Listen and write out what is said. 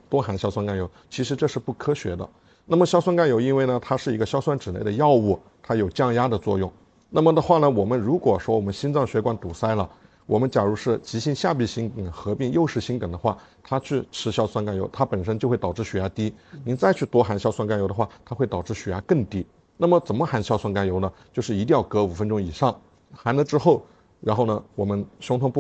多含硝酸甘油，其实这是不科学的。那么硝酸甘油因为呢它是一个硝酸酯类的药物，它有降压的作用。那么的话呢，我们如果说我们心脏血管堵塞了，我们假如是急性下壁心梗合并右室心梗的话，它去吃硝酸甘油，它本身就会导致血压低。您再去多含硝酸甘油的话，它会导致血压更低。那么怎么含硝酸甘油呢？就是一定要隔5分钟以上，含了之后，然后呢，我们胸痛不